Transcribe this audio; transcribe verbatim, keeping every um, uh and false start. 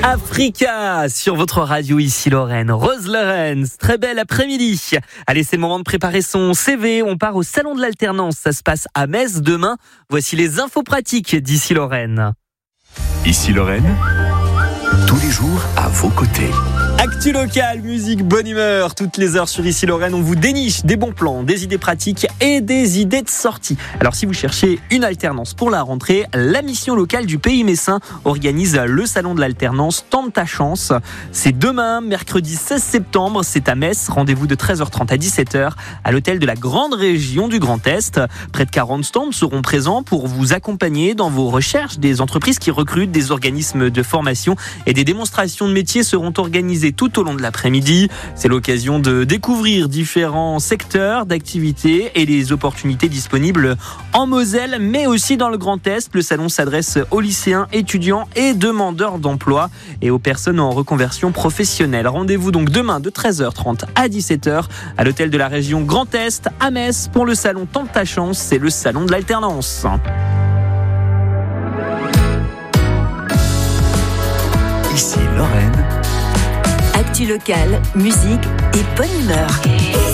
Africa sur votre radio, ici Lorraine. Rose Lorenz, très bel après-midi. Allez, c'est le moment de préparer son C V. On part au salon de l'alternance. Ça se passe à Metz demain. Voici les infos pratiques d'ici Lorraine. Ici Lorraine, tous les jours à vos côtés. Actu local, musique, bonne humeur. Toutes les heures sur Ici Lorraine, on vous déniche des bons plans, des idées pratiques et des idées de sortie. Alors si vous cherchez une alternance pour la rentrée, la mission locale du Pays Messin organise le salon de l'alternance Tente ta chance. C'est demain, mercredi seize septembre, c'est à Metz. Rendez-vous de treize heures trente à dix-sept heures à l'hôtel de la Grande Région du Grand Est. Près de quarante stands seront présents pour vous accompagner dans vos recherches. Des entreprises qui recrutent, des organismes de formation et des démonstrations de métiers seront organisées tout au long de l'après-midi. C'est l'occasion de découvrir différents secteurs d'activité et les opportunités disponibles en Moselle, mais aussi dans le Grand Est. Le salon s'adresse aux lycéens, étudiants et demandeurs d'emploi et aux personnes en reconversion professionnelle. Rendez-vous donc demain de treize heures trente à dix-sept heures à l'hôtel de la région Grand Est à Metz pour le salon Tente ta chance. C'est le salon de l'alternance. Ici Lorraine. Actu local, musique et bonne humeur.